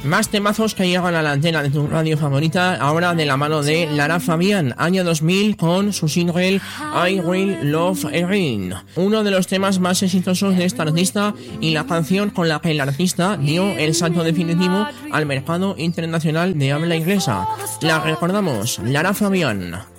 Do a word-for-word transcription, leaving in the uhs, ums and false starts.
Más temazos que llegan a la antena de tu radio favorita, ahora de la mano de Lara Fabián, año dos mil, con su single I Will Love Again, uno de los temas más exitosos de esta artista y la canción con la que el artista dio el salto definitivo al mercado internacional de habla inglesa. La recordamos, Lara Fabián.